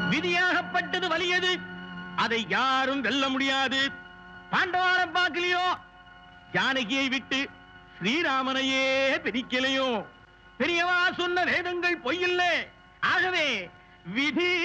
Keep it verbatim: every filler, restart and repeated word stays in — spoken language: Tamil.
விதியாகப்பட்டது வலியது, அதை யாரும் வெல்ல முடியாது. பாண்டவாரம் பார்க்கலையோ, ஜானகியை விட்டு ஸ்ரீராமனையே பிரிக்கலையோ, பெரியவா சொன்ன வேதங்கள் பொய்யில்லை. ஆகவே விதி